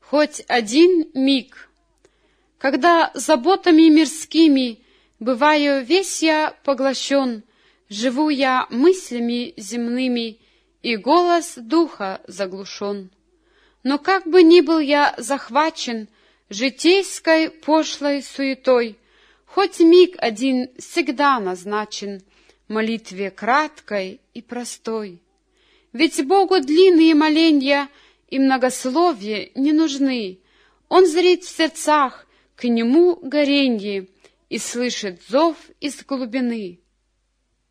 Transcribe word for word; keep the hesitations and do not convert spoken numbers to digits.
хоть один миг. Когда заботами мирскими бываю весь я поглощен, живу я мыслями земными, и голос духа заглушен. Но как бы ни был я захвачен житейской пошлой суетой, хоть миг один всегда назначен молитве краткой и простой. Ведь Богу длинные моленья и многословие не нужны. Он зрит в сердцах к Нему горенье и слышит зов из глубины.